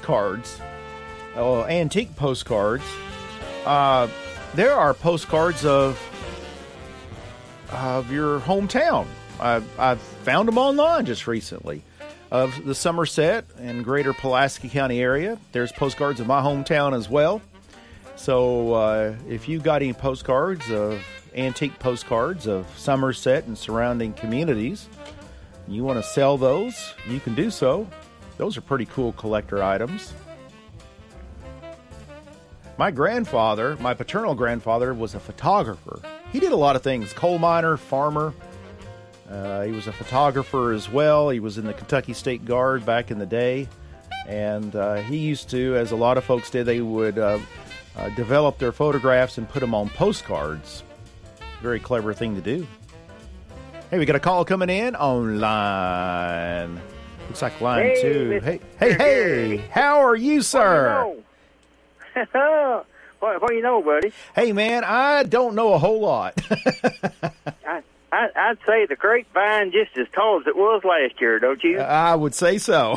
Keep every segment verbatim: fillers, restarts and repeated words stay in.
postcards, uh, antique postcards, uh, there are postcards of of your hometown. I've, I've found them online just recently of the Somerset and greater Pulaski County area. There's postcards of my hometown as well. So uh, if you got any postcards of antique postcards of Somerset and surrounding communities, you want to sell those, you can do so. Those are pretty cool collector items. My grandfather, my paternal grandfather, was a photographer. He did a lot of things, coal miner, farmer. Uh, he was a photographer as well. He was in the Kentucky State Guard back in the day. And uh, he used to, as a lot of folks did, they would uh, uh, develop their photographs and put them on postcards. Very clever thing to do. Hey, we got a call coming in on line. Looks like line hey, two. Hey, hey, hey, how are you, sir? What do you know? what, what do you know, buddy? Hey, man, I don't know a whole lot. I, I, I'd say the grapevine just as tall as it was last year, don't you? I would say so.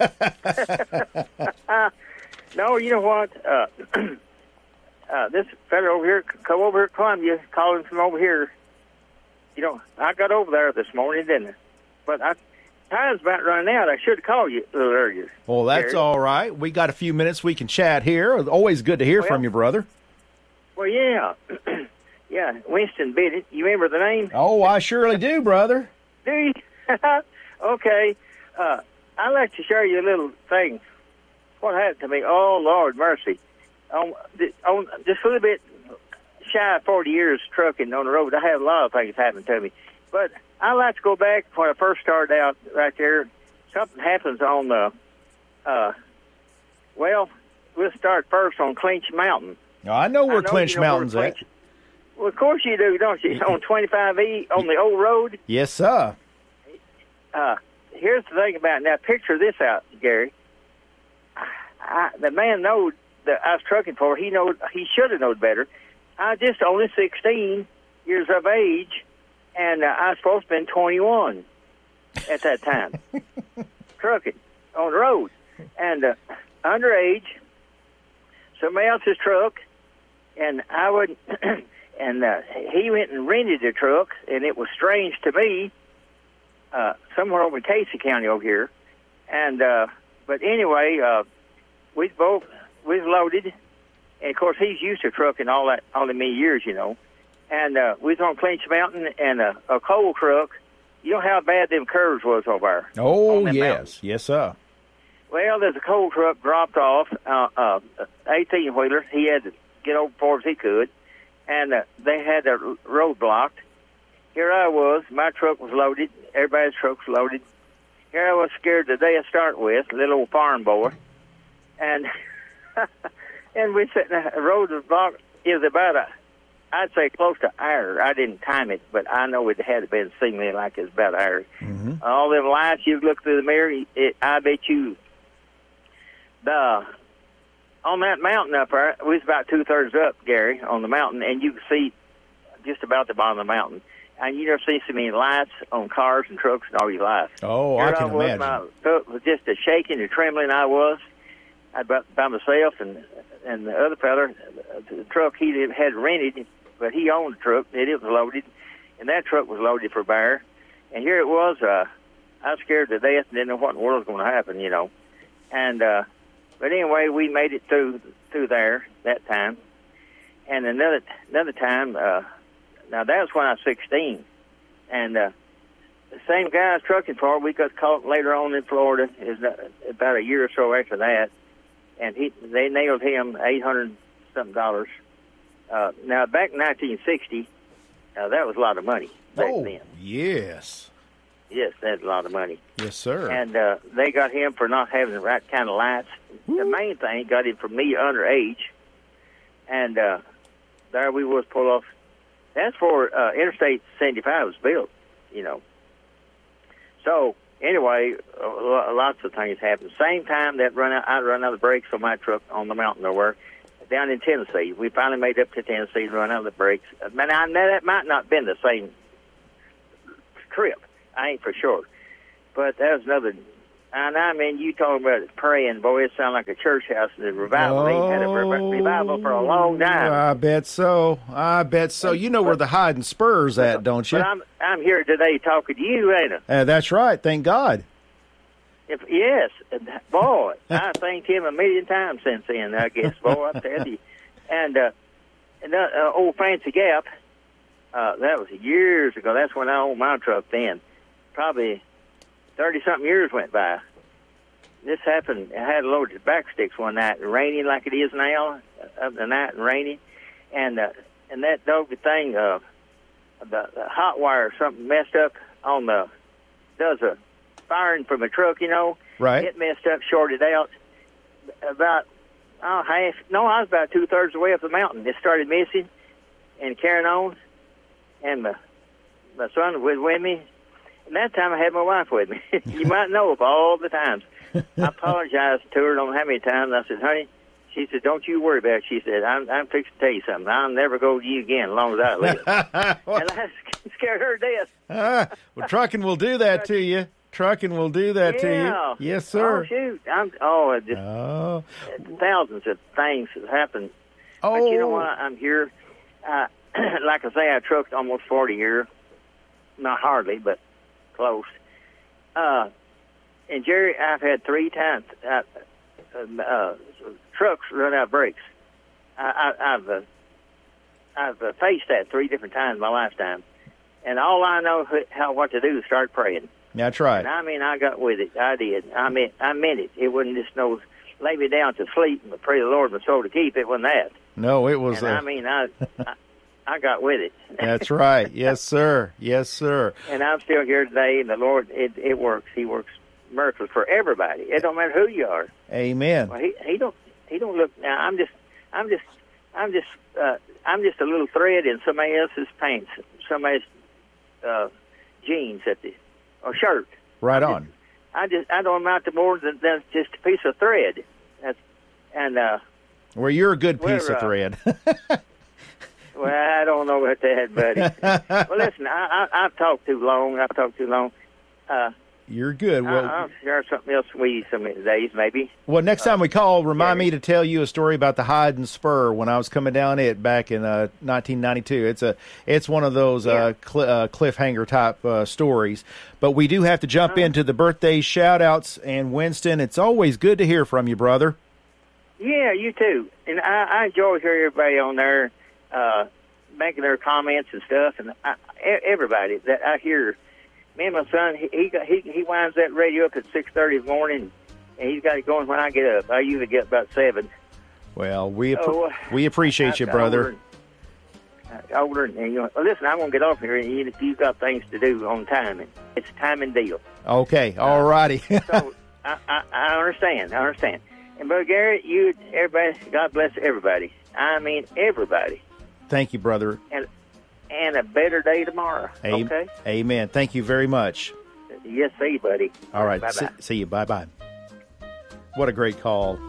uh, no, you know what? Uh, uh, this fella over here, come over here at Columbia, calling from over here. You know, I got over there this morning, didn't I? But I, time's about running out. I should have called you a little earlier. Well, that's Gary. all right. We got a few minutes we can chat here. Always good to hear well, from you, brother. Well, yeah. yeah, Winston Bennett. You remember the name? Oh, I surely do, brother. Do you? Okay. Uh, I'd like to share you a little thing. What happened to me? Oh, Lord mercy. On, on just a little bit shy of forty years trucking on the road, I had a lot of things happen to me. But I like to go back when I first started out right there. Something happens on the, uh, well, we'll start first on Clinch Mountain. Now, I know where I know Clinch you know Mountain's where at. Clinch, well, of course you do, don't you? On twenty-five E, on the old road. Yes, sir. Uh, here's the thing about it. Now, picture this out, Gary. I, the man knowed that I was trucking for. He knowed, he should have known better. I was just only sixteen years of age, and uh, I was supposed to have been twenty-one at that time, trucking on the road. And uh, underage, somebody else's truck, and I would, and uh, he went and rented the truck, and it was strange to me, uh, somewhere over in Casey County over here. And, uh, but anyway, uh, we both, we was loaded. And, of course, he's used to trucking all that, all the many years, you know. And uh, we was on Clinch Mountain, and uh, a coal truck. You know how bad them curves was over there? Oh, yes. Mountains. Yes, sir. Well, there's a coal truck dropped off, uh, uh, eighteen-wheeler. He had to get over as far as he could. And uh, they had the road blocked. Here I was. My truck was loaded. Everybody's truck was loaded. Here I was scared to death to start with, little old farm boy. And... And we sat in the road was blocked. It was about a, I'd say close to hour. I didn't time it, but I know it had been seemingly like it was about an hour. Mm-hmm. All them lights, you look through the mirror, it, I bet you, the on that mountain up there, we was about two-thirds up, Gary, on the mountain, and you could see just about the bottom of the mountain. And you never see so many lights on cars and trucks in all your life. Oh, Here I can was, imagine. My foot was just a shaking and trembling I was. I by, by myself, and and the other fella, the truck he had rented, but he owned the truck. It was loaded, and that truck was loaded for bear. And here it was. Uh, I was scared to death and didn't know what in the world was going to happen, you know. And uh, but anyway, we made it through through there that time. And another another time. Uh, now that was when I was sixteen, and uh, the same guy I was trucking for, we got caught later on in Florida. Is about a year or so after that. And he, they nailed him eight hundred something dollars. Uh, now, back in nineteen sixty, uh, that was a lot of money back oh, then. yes. Yes, that's a lot of money. Yes, sir. And uh, they got him for not having the right kind of lights. Woo. The main thing got him for me underage. And uh, there we was pulled off. That's for uh, Interstate seventy-five was built, you know. So... Anyway, uh, lots of things happened. Same time that run out, I run out of the brakes on my truck on the mountain nowhere, down in Tennessee. We finally made up to Tennessee and run out of the brakes. Uh, man, I know that might not have been the same trip. I ain't for sure. But that was another And I mean, you talking about praying, boy, it sounded like a church house. The revival, oh, they had a re- revival for a long time. I bet so. I bet so. You know where the hide and spurs at, don't you? But I'm I'm here today talking to you, ain't I? Uh, that's right. Thank God. If, yes, boy, I thanked him a million times since then, I guess, boy, I tell you. And, uh, and uh, uh, old Fancy Gap, uh, that was years ago. That's when I owned my truck then. Probably thirty-something years went by. This happened, I had a load of tobacco sticks one night, raining like it is now, up the night and raining. And uh, and that dopey thing, uh, the, the hot wire, something messed up on the, does a firing from a truck, you know. Right. It messed up, shorted out. About, oh, half, no, I was about two-thirds of the way up the mountain. It started missing and carrying on. And my, my son was with me. And that time I had my wife with me. You might know of all the times. I apologized to her, don't know how many times. I said, honey, she said, don't you worry about it. She said, I'm, I'm fixing to tell you something. I'll never go to you again as long as I live. And I scared her to death. ah, well, trucking will do that to you. Trucking will do that yeah. to you. Yes, sir. Oh, shoot. I'm, oh, just Oh. thousands of things have happened. Oh. But you know what? I'm here. Uh, like I say, I trucked almost forty years. Not hardly, but close. Uh, and Jerry, I've had three times uh, uh, trucks run out of brakes. I, I, I've uh, I've uh, faced that three different times in my lifetime, and all I know how what to do is start praying. That's right. And I mean, I got with it. I did. I mean, I meant it. It wasn't just no lay me down to sleep and pray the Lord my soul to keep. It wasn't that. No, it was. And Uh... I mean, I, I I got with it. That's right. Yes, sir. Yes, sir. And I'm still here today, and the Lord, it, it works. He works miracles for everybody. It don't matter who you are. Amen. Well, he he don't he don't look. Now I'm just I'm just I'm just uh, I'm just a little thread in somebody else's pants, somebody's uh, jeans at the or shirt. Right I on. Just, I just I don't amount to more than, than just a piece of thread. That's and uh, well, you're a good piece of uh, thread. Well, I don't know about that, buddy. Well, listen, I, I, I've talked too long. I've talked too long. Uh, You're good. Well, I, I'll share something else with you some of the days, maybe. well, next time we call, remind yeah. me to tell you a story about the hide and spur when I was coming down it back in uh, nineteen ninety-two. It's a, it's one of those uh, cl- uh, cliffhanger type uh, stories. But we do have to jump uh-huh. into the birthday shout-outs. And Winston, it's always good to hear from you, brother. Yeah, you too. And I, I enjoy hearing everybody on there. Uh, making their comments and stuff, and I, everybody that I hear. Me and my son, he he, got, he he winds that radio up at six thirty in the morning, and he's got it going when I get up. I usually get up about seven. Well, we app- so, uh, we appreciate I, you, brother. Older, uh, older, and you know, well, listen, I'm gonna get off here, and you, you've got things to do on time. And it's a time and deal. Okay, all righty. so I, I I understand. I understand. And Brother Gary, you, everybody, God bless everybody. I mean everybody. Thank you, brother. And and a better day tomorrow. A- okay? Amen. Thank you very much. Yes, see you, buddy. All right. Bye-bye. See, see you. Bye-bye. What a great call.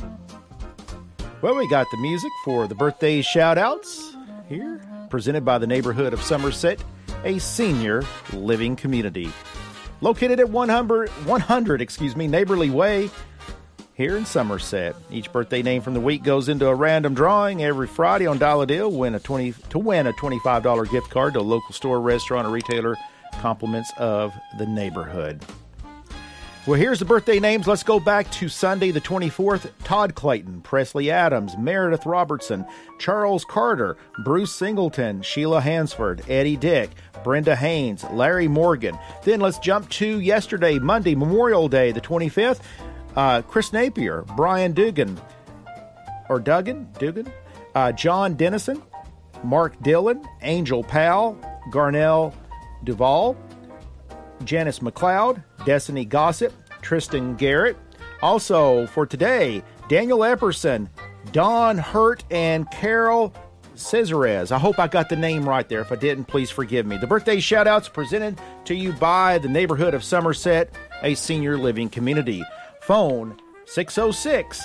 Well, we got the music for the birthday shout-outs here, presented by the neighborhood of Somerset, a senior living community. Located at one hundred, one hundred excuse me, Neighborly Way, here in Somerset. Each birthday name from the week goes into a random drawing every Friday on Dollar Deal win a twenty to win a twenty-five dollars gift card to a local store, restaurant, or retailer. Compliments of the neighborhood. Well, here's the birthday names. Let's go back to Sunday the twenty-fourth. Todd Clayton, Presley Adams, Meredith Robertson, Charles Carter, Bruce Singleton, Sheila Hansford, Eddie Dick, Brenda Haynes, Larry Morgan. Then let's jump to yesterday, Monday, Memorial Day, the twenty-fifth. Uh, Chris Napier, Brian Dugan, or Duggan, Dugan, uh, John Dennison, Mark Dillon, Angel Powell, Garnell Duvall, Janice McLeod, Destiny Gossip, Tristan Garrett. Also for today, Daniel Epperson, Don Hurt, and Carol Cesarez. I hope I got the name right there. If I didn't, please forgive me. The birthday shout-outs presented to you by the neighborhood of Somerset, a senior living community. Phone six oh six,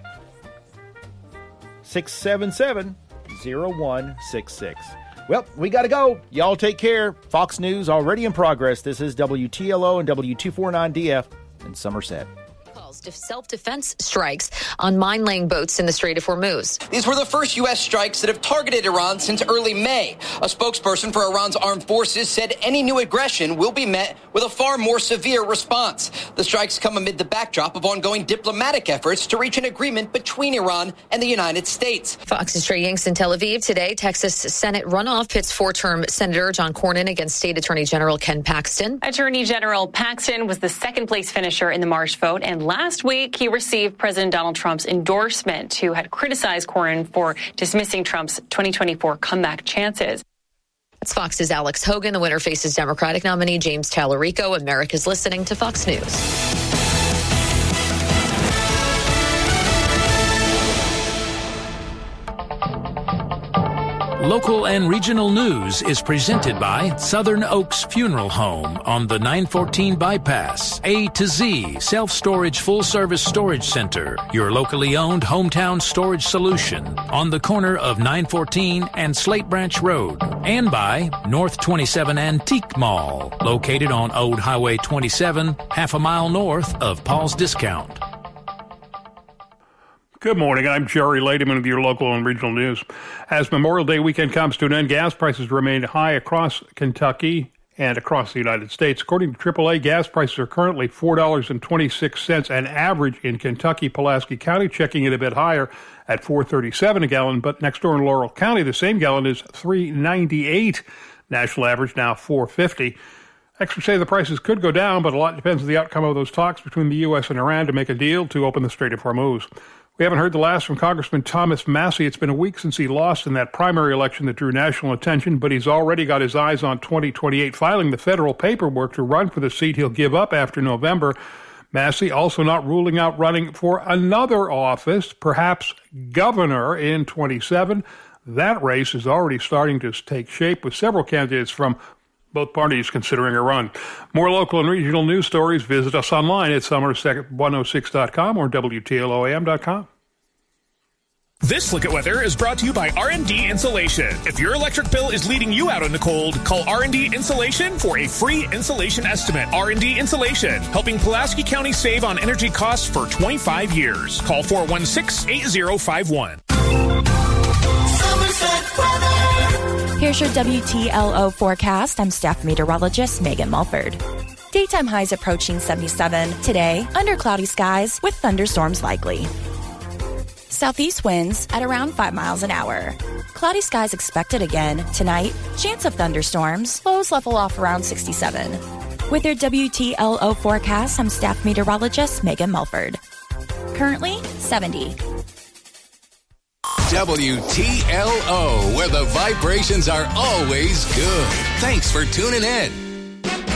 six seven seven, oh one six six. Well, we got to go. Y'all take care. Fox News already in progress. This is W T L O and W two forty-nine D F in Somerset. Self-defense strikes on mine-laying boats in the Strait of Hormuz. These were the first U S strikes that have targeted Iran since early May. A spokesperson for Iran's armed forces said any new aggression will be met with a far more severe response. The strikes come amid the backdrop of ongoing diplomatic efforts to reach an agreement between Iran and the United States. Fox's Trey Yanks in Tel Aviv today. Texas Senate runoff pits four-term Senator John Cornyn against State Attorney General Ken Paxton. Attorney General Paxton was the second-place finisher in the March vote, and last week he received President Donald Trump's endorsement, who had criticized Cornyn for dismissing Trump's twenty twenty-four comeback chances. That's Fox's Alex Hogan. The winner faces Democratic nominee James Tallarico. America's listening to Fox News. Local and regional news is presented by Southern Oaks Funeral Home on the nine fourteen bypass. A to Z Self-Storage Full-Service Storage Center, your locally owned hometown storage solution on the corner of nine fourteen and Slate Branch Road. And by North twenty-seven Antique Mall, located on Old Highway twenty-seven, half a mile north of Paul's Discount. Good morning. I'm Jerry Lademan with your local and regional news. As Memorial Day weekend comes to an end, gas prices remain high across Kentucky and across the United States. According to triple A, gas prices are currently four dollars and twenty-six cents an average in Kentucky, Pulaski County, checking it a bit higher at four dollars and thirty-seven cents a gallon. But next door in Laurel County, the same gallon is three dollars and ninety-eight cents. National average now four dollars and fifty cents. Experts say the prices could go down, but a lot depends on the outcome of those talks between the U S and Iran to make a deal to open the Strait of Hormuz. We haven't heard the last from Congressman Thomas Massie. It's been a week since he lost in that primary election that drew national attention, but he's already got his eyes on twenty twenty-eight, filing the federal paperwork to run for the seat he'll give up after November. Massie also not ruling out running for another office, perhaps governor in twenty-seven. That race is already starting to take shape with several candidates from both parties considering a run. More local and regional news stories, visit us online at somerset one oh six dot com or W T L O A M dot com. This Look at Weather is brought to you by R and D Insulation. If your electric bill is leading you out in the cold, call R and D Insulation for a free insulation estimate. R and D Insulation, helping Pulaski County save on energy costs for twenty-five years. Call four one six, eight zero five one. Here's your W T L O forecast. I'm staff meteorologist Megan Mulford. Daytime highs approaching seventy-seven. Today, under cloudy skies with thunderstorms likely. Southeast winds at around five miles an hour. Cloudy skies expected again tonight. Chance of thunderstorms. Lows level off around sixty-seven. With your W T L O forecast, I'm staff meteorologist Megan Mulford. Currently, seventy. W T L O, where the vibrations are always good. Thanks for tuning in.